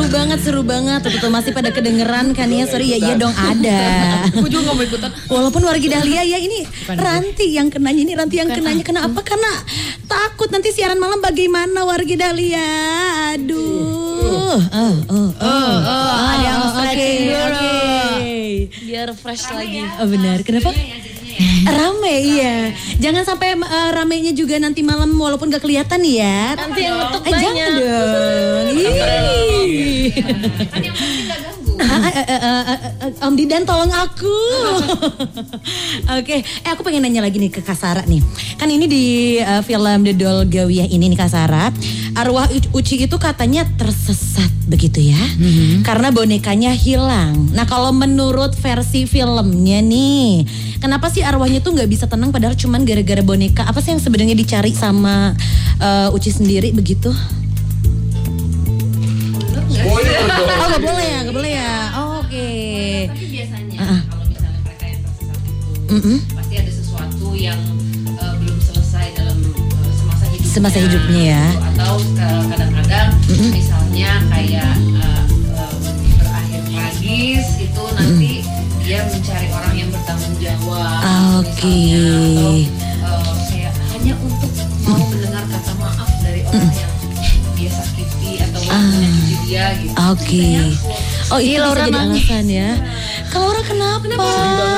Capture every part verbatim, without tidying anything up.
banget, seru banget. Tuh, tuh masih pada kedengeran kan ya. Sorry ya, iya dong ada. Aku juga gak mau ikutan. Walaupun Wargi Dahlia ya ini Ranti yang kenanya, ini Ranti yang kenanya. Kenapa? Karena takut nanti siaran malam bagaimana Wargi Dahlia. Aduh. Oh, oh, oh. Oh, ada yang stretching dulu. Biar fresh lagi. Oh benar, kenapa? Rame iya. Jangan sampai uh, ramenya juga nanti malam walaupun gak kelihatan ya. Nanti yang ngetuk eh, banyak. Jangan dong. Ih. Kan yang penting gak ganggu. Ah, uh, uh, uh, uh, Om Didan tolong aku. Oke, okay. eh aku pengen nanya lagi nih ke Kak Sara nih. Kan ini di uh, film The Doll Gawiyah ini nih Kak Sara, arwah Uci itu katanya tersesat begitu ya, mm-hmm. karena bonekanya hilang. Nah kalau menurut versi filmnya nih, kenapa sih arwahnya tuh nggak bisa tenang padahal cuman gara-gara boneka? Apa sih yang sebenarnya dicari sama uh, Uci sendiri begitu? Oh nggak boleh ya, nggak boleh ya. Oh, Oke. Okay. Tapi biasanya uh-uh. kalau misalnya mereka yang tersesat itu mm-hmm. pasti ada sesuatu yang uh, belum selesai dalam uh, semasa hidupnya. Semasa hidupnya ya. Atau uh, kadang-kadang mm-hmm. misalnya kayak uh, uh, berakhir tragis itu nanti mm-hmm. dia mencari orang yang bertanggung jawab. Oke. Okay. Atau uh, kayak hanya untuk mau mendengar kata maaf dari orang mm-hmm. yang dia sakiti atau ah. menyakiti dia gitu. Oke. Okay. Oh iya Laura jadi nangis. Alasan ya. Kalau Laura kenapa? Kenapa?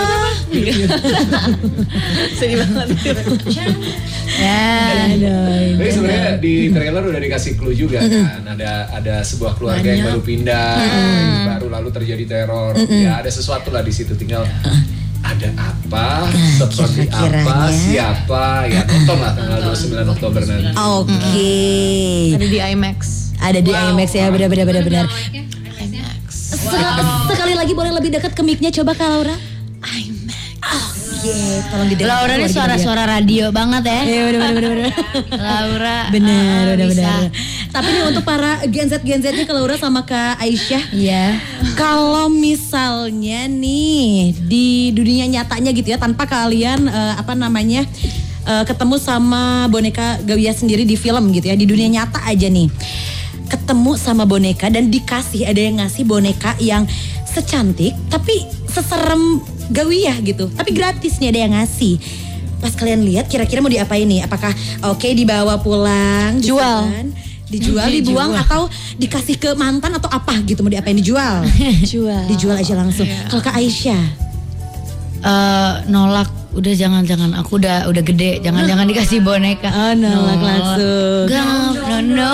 Sedih banget. Ya. Tapi sebenarnya di trailer udah dikasih clue juga kan. Ada ada sebuah keluarga yang baru pindah, baru lalu terjadi teror. Ya ada sesuatu lah di situ. Tinggal ada apa, seperti apa, siapa. Ya nonton lah tanggal dua puluh sembilan Oktober nanti. Oke. Ada di IMAX. Ada di Wow. IMAX ya, benar-benar benar-benar. IMAX. Sekali, sekali lagi boleh lebih dekat ke mic-nya coba Kak Laura. IMAX. Oke, tolong didengar. Laura ini suara-suara radio banget ya. Iya benar benar benar. Laura. Benar uh, benar bisa. benar. Tapi nih untuk para Gen Z Gen Z-nya Kak Laura sama Kak Aisyah. Iya. Kalau misalnya nih di dunia nyatanya gitu ya, tanpa kalian uh, apa namanya uh, ketemu sama boneka Gawiyah sendiri di film gitu ya, di dunia nyata aja nih, ketemu sama boneka dan dikasih, ada yang ngasih boneka yang secantik tapi seserem Gawiyah gitu, tapi gratis nih ada yang ngasih. Pas kalian lihat kira-kira mau diapain nih? Apakah oke okay, dibawa pulang, Jual. disimpan, dijual, dibuang, Dijual. atau dikasih ke mantan atau apa gitu, mau diapain? Dijual? Jual. Dijual aja langsung. Iya. Kalau Kak Aisyah? Eh, nolak, udah jangan jangan aku udah udah gede, jangan jangan dikasih boneka. Oh, nolak langsung. Gak, no no.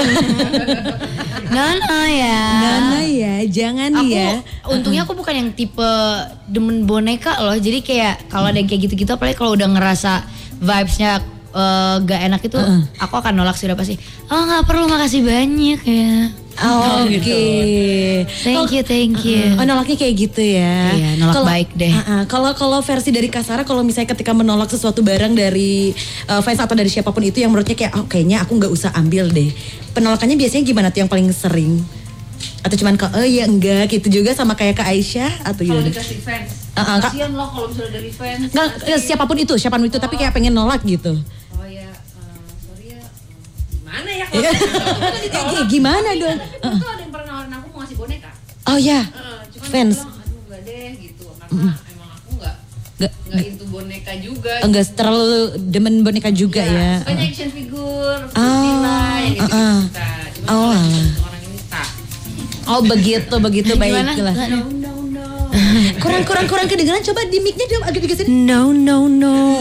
No no ya. Nana ya, jangan Aku ya. untungnya aku bukan yang tipe demen boneka loh. Jadi kayak kalau ada yang kayak gitu-gitu, apalagi kalau udah ngerasa vibes-nya uh, gak enak itu, Uh-uh. aku akan nolak sudah pasti. Oh nggak perlu, makasih banyak ya. Oh, Oke. Okay. Thank you, thank you. Oh, nolaknya kayak gitu ya. Iya, nolak Kalo- baik deh. Uh-uh. Kalau kalau versi dari Kak Sara, kalau misalnya ketika menolak sesuatu barang dari uh, fans atau dari siapapun itu yang menurutnya kayak, oh kayaknya aku nggak usah ambil deh. Penolakannya biasanya gimana tuh yang paling sering? Atau cuman ke, oh ya enggak gitu juga sama kayak Kak Aisyah atau Kalau gimana? dikasih fans, Uh-uh, Kak. kasihan loh kalau misalnya dari fans. Enggak, nanti- ya, siapapun itu, siapapun itu, tapi kayak pengen nolak gitu. Oh ya, uh, sorry ya, uh, gimana ya kalau Iya. Kan ditolak. Ya, gimana dong? Itu tuh ada yang pernah nawarin aku mau ngasih boneka. Oh ya, Uh, cuman fans. aku bilang, aduh enggak deh gitu, karena emang aku enggak Nggak, enggak into boneka juga. enggak terlalu demen boneka juga ya. Sukanya action figure, Oh, Godzilla, yang gitu uh-uh. suka. Cuman Oh, kalau alah. orang ini tak. Oh begitu, begitu Gimana? baiklah. No, no, no. Kurang, kurang, kurang kedengeran. Coba di mic-nya dia agak digeser. No no no.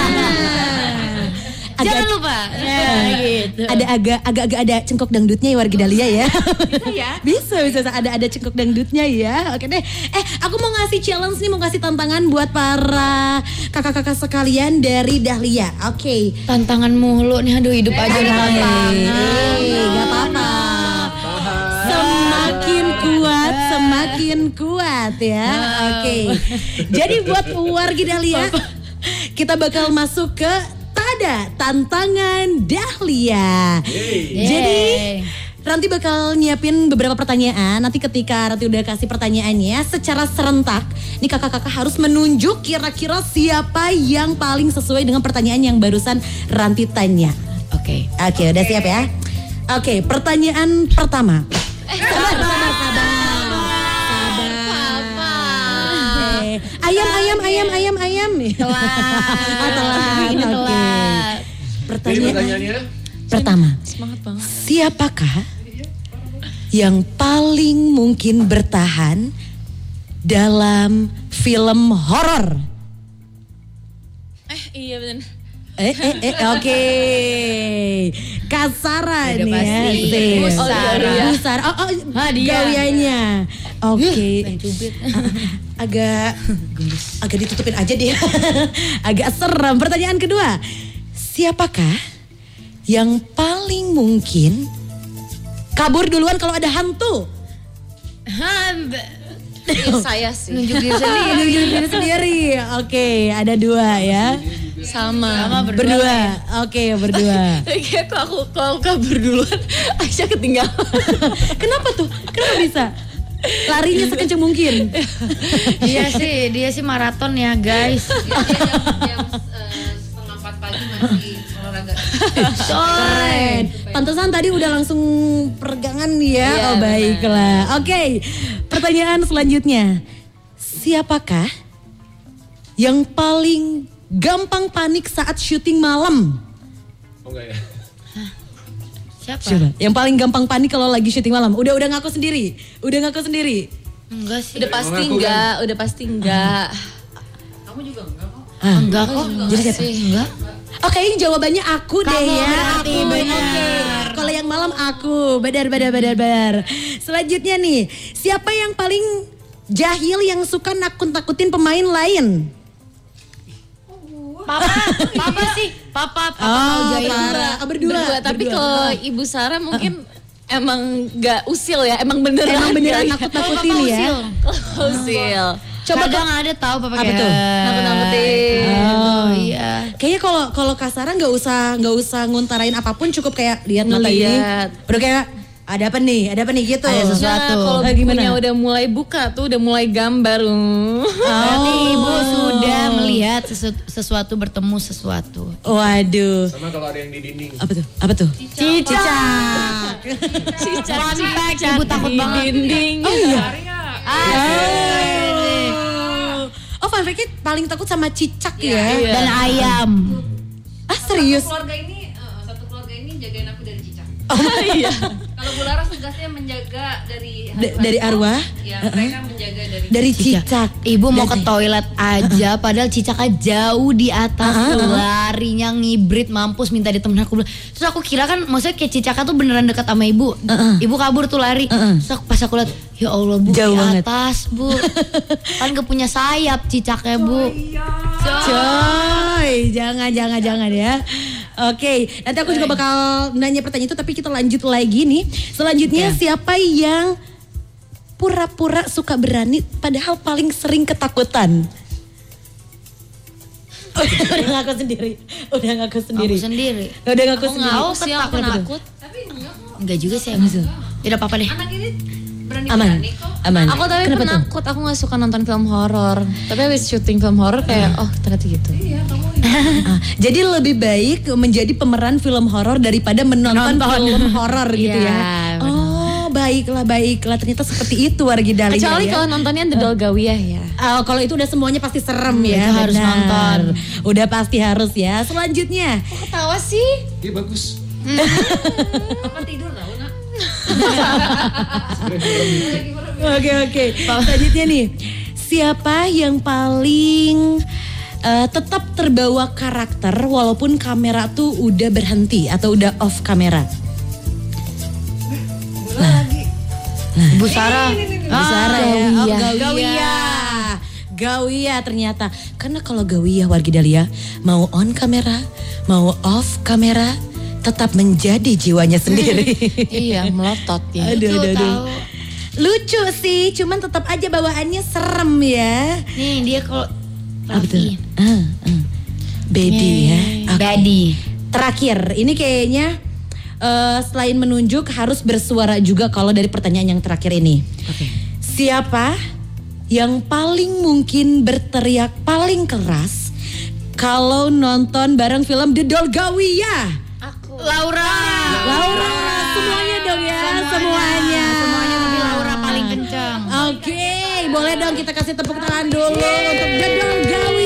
Agak, Jangan lupa. Nah, gitu. ada agak, agak, agak ada cengkok dangdutnya ya Wargi Dahlia ya. Bisa ya? Bisa, bisa ada ada cengkok dangdutnya ya. Oke deh. Eh, aku mau ngasih challenge nih, mau ngasih tantangan buat para kakak-kakak sekalian dari Dahlia. Oke. Tantangan mulu nih, aduh hidup aja udah tantangan. Eh, gak apa-apa. Semakin kuat, semakin kuat ya. Oke. Jadi buat Wargi Dahlia, kita bakal masuk ke Tada Tantangan Dahlia. Jadi Ranti bakal nyiapin beberapa pertanyaan. Nanti ketika Ranti udah kasih pertanyaannya secara serentak, nih kakak-kakak harus menunjuk kira-kira siapa yang paling sesuai dengan pertanyaan yang barusan Ranti tanya. Oke. Oke, udah siap ya? Oke, pertanyaan pertama. Eh, sabar, ayam, ayam, ayam. Telat. Ah, telat. Ini Oke. telat. Jadi Pertanyaan pertanyaannya, pertama. Semangat banget. Siapakah yang paling mungkin bertahan dalam film horor? Eh iya bener. Eh, eh, eh, oke. Kasara Udah nih pasti. ya. Sip. Bu Sarah. Bu Sarah. Oh, oh Ah, dia. gawiannya. Oke. Pengen cubit. Agak, agak ditutupin aja dia. Agak serem. Pertanyaan kedua. Siapakah yang paling mungkin kabur duluan kalau ada hantu? Ham. Saya sih. Nunjuk diri sendiri. Nunjuk diri sendiri. Oke, ada dua ya. Sama. Sama berdua. Berdua. Oke, berdua. Kayak kok aku kalau kabur duluan, Aisyah ketinggalan. Kenapa tuh? Kenapa bisa? Larinya sekencang mungkin. Dia sih, dia sih maraton ya guys. Dia jam, jam eh, setengah empat pagi masih olahraga. Keren. Pantesan tadi udah langsung peregangan ya. Iya, Oh baiklah. Oke. Pertanyaan selanjutnya. Siapakah yang paling gampang panik saat syuting malam? oh enggak ya? Siapa? Coba. Yang paling gampang panik kalau lagi syuting malam. Udah udah ngaku sendiri. Udah ngaku sendiri. Enggak sih. Udah pasti mengaku, enggak, udah pasti enggak. Kamu juga enggak kok. Ah. Enggak kok. Jadi siapa? Enggak. Oke, ini jawabannya aku deh Kamu ya. berarti Aku. benar. Oke. Kalau yang malam aku. Benar, benar, benar, benar. Selanjutnya nih, siapa yang paling jahil yang suka nakut-nakutin pemain lain? Papa, papa sih. Papa, papa mau Oh, jahil. Sarah. Oh, berdua. Berdua, tapi berdua. kalau Ibu Sarah mungkin emang enggak usil ya, emang beneran. Emang beneran ya. nakut-nakutin Papa ya. usil. Usil. Coba kadang ada tahu papa Apa kayak. tuh? Nakut-nakutin. Oh iya. Kayaknya kalau kalau Kasara nggak usah nggak usah nguntarain apapun, cukup kayak lihat mata ini. Ngeliat. Udah kayak ada apa nih? Ada apa nih gitu. Ada sesuatu. Nah, kalau Eh, gimana? bukunya udah mulai buka tuh, udah mulai gambar. uh. Berarti Oh. ibu sudah melihat sesu- sesuatu bertemu sesuatu. Waduh. Sama kalau ada yang di dinding. Apa tuh? Apa tuh? Cicak. Cicak, Fun cicak, fact, ibu takut di banget. dinding. Oh iya. Ah, Oh, fun fact-nya paling takut sama cicak ya. Iya. dan ayam. Ah, serius? Satu keluarga ini, eh, satu keluarga ini jagain aku dari cicak. Oh, iya. Kalau Bu Laras tugasnya menjaga dari D- dari arwah? Ya, mereka menjaga dari Dari cicak. Ibu mau ke Dan- toilet aja padahal cicaknya jauh di atas Ah, ah, tuh, ah. larinya ngibrit mampus minta ditemenin aku. Terus aku kira kan maksudnya kayak cicaknya tuh beneran dekat sama ibu. Ah, ah. Ibu kabur tuh lari. Ah, ah. Terus aku, pas aku lihat ya Allah Bu Jauh di banget. atas Bu. Kan gak punya sayap cicaknya Bu. Coy, jangan, jangan, jangan ya. Oke, nanti aku juga bakal nanya pertanyaan itu, tapi kita lanjut lagi nih. Selanjutnya, siapa yang pura-pura suka berani padahal paling sering ketakutan? Udah ngaku sendiri, udah ngaku sendiri. Aku sendiri. Udah ngaku Aku sendiri. ngaku Siapa takut tuh? penakut. Enggak juga sih emang. Ya udah apa-apa deh. anak ini Aman, berani-berani kok. aman. Aku tapi Kenapa tuh? penakut, aku gak suka nonton film horor. Tapi habis syuting film horor kayak, oh ternyata gitu. Ah, jadi lebih baik menjadi pemeran film horor daripada menonton Nonton. film horor gitu Iya, ya. Oh, baiklah, baiklah. Ternyata seperti itu wargi Dali. Kecuali ya. kalau nontonnya The Doll Gawiyah ya. Oh, kalau itu udah semuanya pasti serem ya. itu harus benar. nonton. Udah pasti harus ya. Selanjutnya. Kok ketawa sih? Iya bagus. Apa tidur tau nak? Oke, oke. Selanjutnya nih. Siapa yang paling eh, tetap terbawa karakter walaupun kamera tuh udah berhenti atau udah off kamera? Bu Sarah. Bu Sarah ya. Oh, Gawiyah. Gawiyah. Gawiyah ternyata. Karena kalau Gawiyah wargi Dahlia mau on kamera, mau off kamera, tetap menjadi jiwanya sendiri. Iya, melotot ya. Aduh, aduh, aduh. tahu. Lucu sih, cuman tetap aja bawaannya serem ya. Nih dia kalau Apa tuh? Raffi. Ah, ah. Bedi ya. Oke. Daddy. Terakhir, ini kayaknya eh, selain menunjuk harus bersuara juga kalau dari pertanyaan yang terakhir ini. Siapa yang paling mungkin berteriak paling keras kalau nonton bareng film The Doll Gawiyah? Laura. Laura, semuanya dong ya, semuanya. Semuanya tapi Laura paling kencang. Oke, boleh dong kita kasih tepuk tangan dulu untuk The Doll Gawiyah.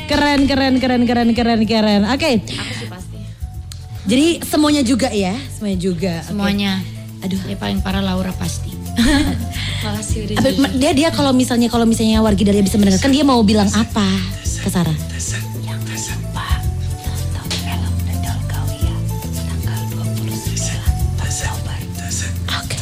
Keren, keren, keren, keren, keren, keren. Oke. Okay. Aku sih pasti. Jadi semuanya juga ya, semuanya juga. Semuanya. Okay. Aduh, ya paling parah Laura pasti. Makasih udah jujur. Dia dia kalau misalnya kalau misalnya Wargi Dahlia bisa mendengarkan, dia mau bilang apa ke Sarah? Yang tersempat nonton film The Doll Gawia tanggal dua puluh sembilan Oktober. Oke.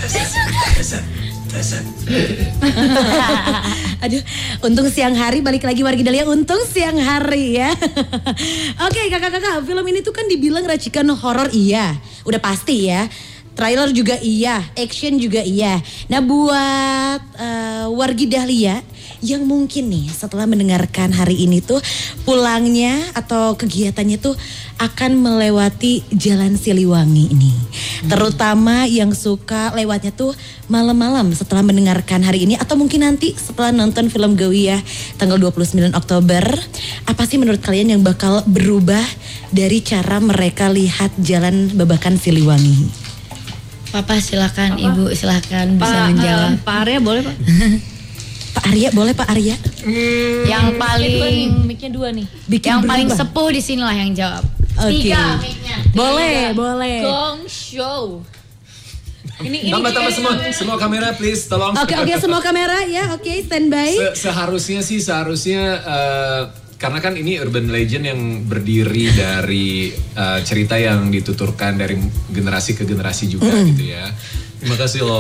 Aduh, untung siang hari, balik lagi Wargi Dahlia, untung siang hari ya. Oke, kakak-kakak, film ini tuh kan dibilang racikan horor, iya, udah pasti ya. Trailer juga iya, action juga iya. Nah buat uh, Wargi Dahlia yang mungkin nih setelah mendengarkan hari ini tuh pulangnya atau kegiatannya tuh akan melewati Jalan Siliwangi ini. Hmm. Terutama yang suka lewatnya tuh malam-malam setelah mendengarkan hari ini atau mungkin nanti setelah nonton film Gawiyah tanggal dua puluh sembilan Oktober. Apa sih menurut kalian yang bakal berubah dari cara mereka lihat Jalan Babakan Siliwangi? Papa silakan, Apa? Ibu silakan bisa Pak, menjawab. uh, Pak Arya boleh Pak? Pak Arya boleh Pak Arya? Hmm, yang paling Mic-nya dua nih. Bikin yang berubah. paling sepuh di sini lah yang jawab. Oke. Tiga mic-nya. Boleh, boleh. Gong Show. Ini ini Tambah-tambah semua, semua kamera please, tolong. Oke oke semua kamera ya, oke standby. Se- seharusnya sih seharusnya uh, karena kan ini urban legend yang berdiri dari uh, cerita yang dituturkan dari generasi ke generasi juga mm. gitu ya. Terima kasih loh.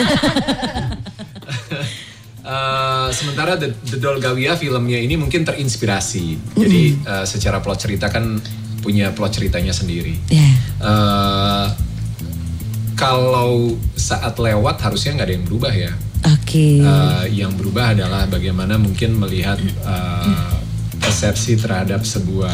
uh, sementara The, The Doll Gawiyah filmnya ini mungkin terinspirasi. Mm. Jadi uh, secara plot cerita kan punya plot ceritanya sendiri. Yeah. Uh, kalau saat lewat harusnya nggak ada yang berubah ya. Oke. Okay. Uh, yang berubah adalah bagaimana mungkin melihat uh, persepsi terhadap sebuah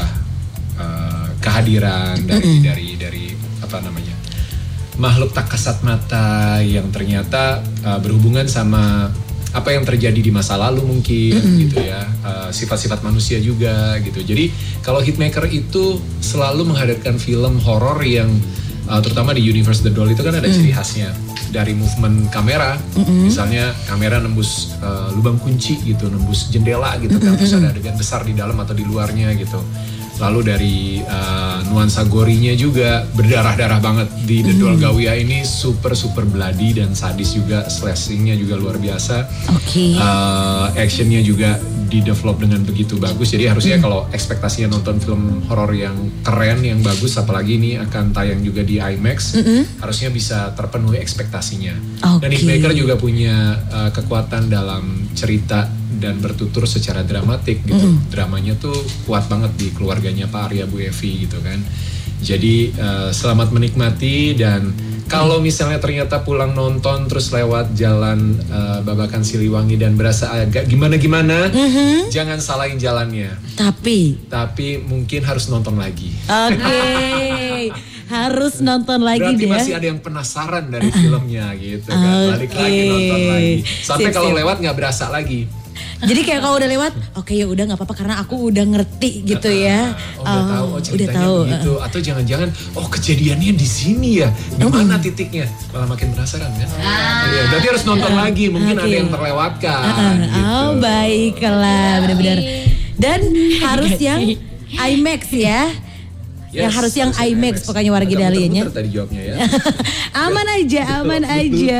uh, kehadiran dari, dari dari apa namanya makhluk tak kasat mata yang ternyata uh, berhubungan sama apa yang terjadi di masa lalu mungkin mm-hmm. gitu ya, uh, sifat-sifat manusia juga gitu. Jadi kalau Hitmaker itu selalu menghadirkan film horor yang uh, terutama di universe The Doll itu kan ada mm. ciri khasnya dari movement kamera, mm-hmm. misalnya kamera nembus uh, lubang kunci gitu, nembus jendela gitu kan, mm-hmm. terus ada adegan besar di dalam atau di luarnya gitu. Lalu dari uh, nuansa gorinya juga berdarah-darah banget di The Doll Gawiyah ini, super super bloody dan sadis juga, slashingnya juga luar biasa. Oke. Okay. Uh, actionnya juga di develop dengan begitu bagus. Jadi harusnya mm. kalau ekspektasinya nonton film horor yang keren, yang bagus, apalagi ini akan tayang juga di IMAX, mm-hmm. harusnya bisa terpenuhi ekspektasinya. Okay. Dan Hitmaker juga punya uh, kekuatan dalam cerita dan bertutur secara dramatik gitu. Mm. Dramanya tuh kuat banget di keluarganya Pak Arya Bu Evi gitu kan. Jadi uh, selamat menikmati, dan kalau misalnya ternyata pulang nonton terus lewat jalan uh, Babakan Siliwangi dan berasa agak gimana-gimana, mm-hmm. jangan salahin jalannya. Tapi tapi mungkin harus nonton lagi. Oke. Okay. Harus nonton lagi. Berarti deh. Masih ada yang penasaran dari filmnya gitu kan. Okay. Balik lagi nonton lagi. Sampai kalau lewat nggak berasa lagi. Jadi kayak kalau udah lewat, oke okay, ya udah nggak apa-apa karena aku udah ngerti gitu ya. Oh, udah oh, tahu, oh ceritanya udah tahu. begitu. Atau jangan-jangan, oh kejadiannya di sini ya, di mana uh-uh. titiknya? Malah makin penasaran kan? Ah. Ya, berarti harus nonton uh, lagi, mungkin okay. ada yang terlewatkan. Uh-uh. Gitu. Oh baiklah, benar-benar. Dan harus yang IMAX ya. Yes, yang harus yang IMAX, IMAX pokoknya Wargi Dahlianya. Tadi jawabnya ya. Aman aja, aman aja.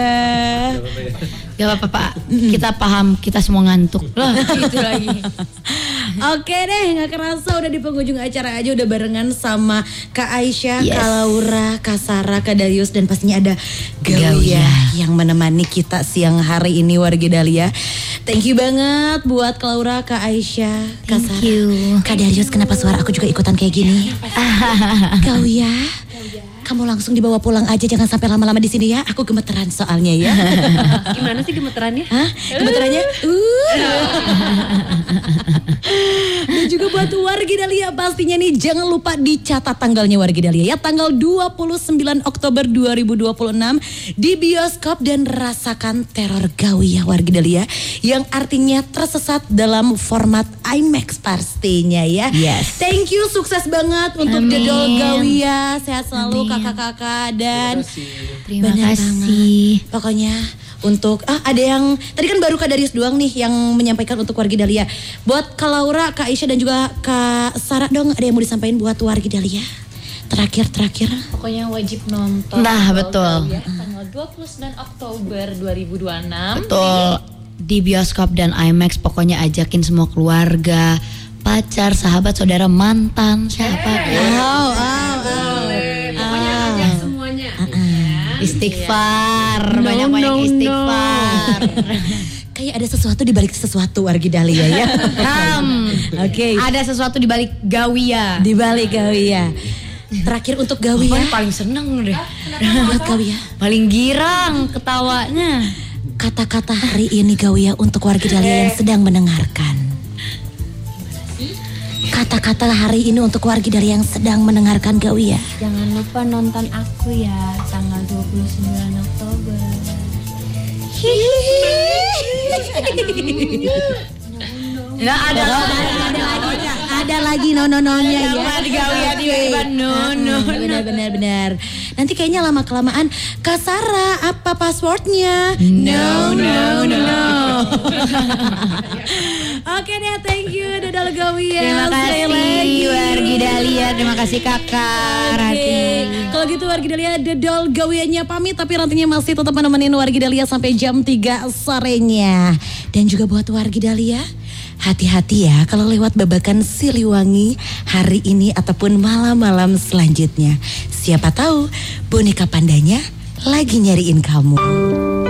Gak apa-apa Pak, kita paham, kita semua ngantuk. Loh, gitu lagi. Oke deh, gak kerasa udah di penghujung acara aja, udah barengan sama Kak Aisyah, yes. Kak Laura, Kak Sarah, Kak Darius, dan pastinya ada Gawiyah yang menemani kita siang hari ini Wargi Dahlia. Thank you banget buat Kak Laura, Kak Aisyah, Kak Sarah. You. Kak Darius, kenapa suara aku juga ikutan kayak gini? Gawiyah, kamu langsung dibawa pulang aja, jangan sampai lama-lama di sini ya. Aku gemeteran soalnya ya. Gimana sih gemeterannya? Hah? Gemeterannya? Uh. Dan juga buat Wargi Dahlia pastinya nih jangan lupa dicatat tanggalnya Wargi Dahlia ya. Tanggal dua puluh sembilan Oktober dua ribu dua puluh enam di bioskop, dan rasakan teror Gawiyah Wargi Dahlia yang artinya tersesat dalam format IMAX pastinya ya. Yes. Thank you, sukses banget untuk The Doll Gawiyah. Sehat selalu kakak-kakak, dan terima kasih. Pokoknya untuk ah ada yang tadi kan baru Kak Darius doang nih yang menyampaikan untuk Wargi Dahlia. Buat Kak Laura, Kak Aisyah dan juga Kak Sarah dong, ada yang mau disampaikan buat Wargi Dahlia? Terakhir terakhir. Pokoknya wajib nonton. Nah, Dol betul. Gawiyah tanggal dua puluh sembilan Oktober dua ribu dua puluh enam. Betul. Di bioskop dan IMAX pokoknya ajakin semua keluarga, pacar, sahabat, saudara, mantan, siapa. Wow, wow, wow. Pokoknya ajak semuanya. Istighfar, No, banyak-banyak no, no. istighfar. Kayak ada sesuatu di balik sesuatu Wargi Dahlia ya. Ham. Oke. Ada sesuatu di balik Gawiyah. Di balik Gawiyah. Terakhir untuk Gawiyah. Pokoknya paling seneng deh. Buat Gawiyah. Paling girang ketawanya. Kata-kata hari ini Gawiyah untuk Wargi Dahlia yang sedang mendengarkan. Kata-kata hari ini untuk Wargi Dahlia yang sedang mendengarkan Gawiyah. Jangan lupa nonton aku ya tanggal dua puluh sembilan Oktober. Nggak ada. Ada lagi, ada lagi no no no-nya ya. Wargi Gawiyah tiba-tiba no no. Benar benar benar. Nanti kayaknya lama kelamaan Kak Sarah apa passwordnya? No no no. Oke deh, thank you Dodol Gawiyah. Terima Sekali kasih lagi. Wargi Dahlia, terima kasih kakak Rati. Oke, kalau gitu Wargi Dahlia Dodol Gawiyahnya pamit, tapi nantinya masih tetap menemenin Wargi Dahlia sampai jam tiga sorenya. Dan juga buat Wargi Dahlia, hati-hati ya kalau lewat babakan Siliwangi hari ini ataupun malam-malam selanjutnya. Siapa tahu boneka pandanya lagi nyariin kamu.